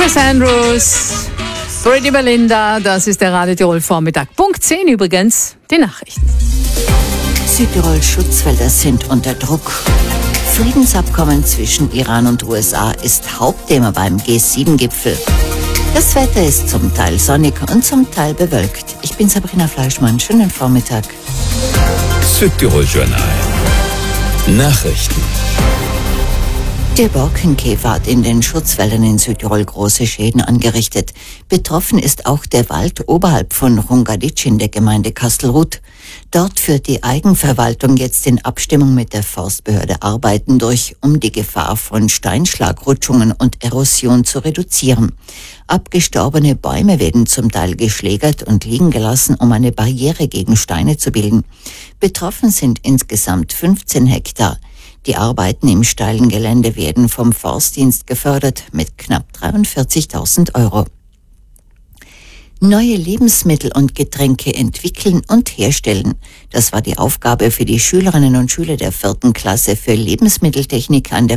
Chris Andrews, Brady Belinda, das ist der Radio Tirol Vormittag. Punkt 10 übrigens, die Nachrichten. Südtirols Schutzwälder sind unter Druck. Friedensabkommen zwischen Iran und USA ist Hauptthema beim G7-Gipfel. Das Wetter ist zum Teil sonnig und zum Teil bewölkt. Ich bin Sabrina Fleischmann, schönen Vormittag. Südtirol Journal. Nachrichten. Der Borkenkäfer hat in den Schutzwäldern in Südtirol große Schäden angerichtet. Betroffen ist auch der Wald oberhalb von Rungaditsch in der Gemeinde Kastelruth. Dort führt die Eigenverwaltung jetzt in Abstimmung mit der Forstbehörde Arbeiten durch, um die Gefahr von Steinschlagrutschungen und Erosion zu reduzieren. Abgestorbene Bäume werden zum Teil geschlägert und liegen gelassen, um eine Barriere gegen Steine zu bilden. Betroffen sind insgesamt 15 Hektar. Die Arbeiten im steilen Gelände werden vom Forstdienst gefördert mit knapp 43.000 €. Neue Lebensmittel und Getränke entwickeln und herstellen. Das war die Aufgabe für die Schülerinnen und Schüler der 4. Klasse für Lebensmitteltechnik an der